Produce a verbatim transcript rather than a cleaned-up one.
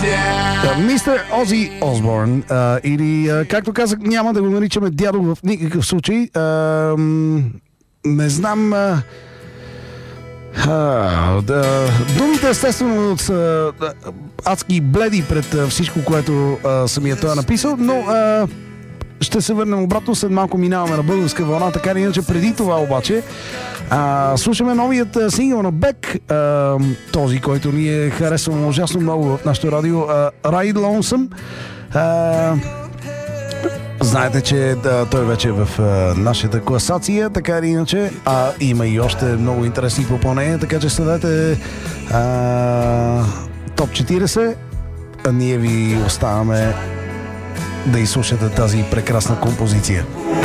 Мистер Ози Осборн, а, или, а, както казах, няма да го наричаме дядо в никакъв случай. А, не знам... А, а, да, думите естествено са адски бледи пред всичко, което а, самият той е написал, но а, ще се върнем обратно, след малко минаваме на българска вълна, така или иначе преди това обаче а, слушаме новият а, сингъл на Бек, а, този, който ние харесваме ужасно много в нашото радио, а, Ride Lonesome. А, знаете, че да, той вече е в а, нашата класация, така или иначе, а има и още много интересни попълнения, така че следете а, топ четирийсет, а ние ви оставаме да изслушате тази прекрасна композиция.